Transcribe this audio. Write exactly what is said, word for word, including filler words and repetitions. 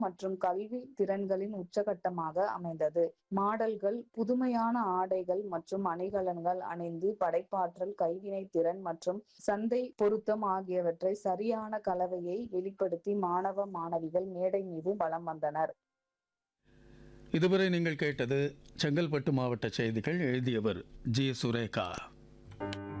மற்றும் கல்வி திறன்களின் உச்சகட்டமாக அமைந்தது. மாடல்கள் புதுமையான ஆடைகள் மற்றும் அணிகலன்கள் அணிந்து படைப்பாற்றல், கைவினை திறன் மற்றும் சந்தை பொருத்தம் ஆகியவற்றை சரியான கலவையை வெளிப்படுத்தி மாணவ மாணவிகள் மேடை மீது வலம் வந்தனர். இதுவரை நீங்கள் கேட்டது செங்கல்பட்டு மாவட்ட செய்திகள். எழுதியவர் ஜி சுரேகா.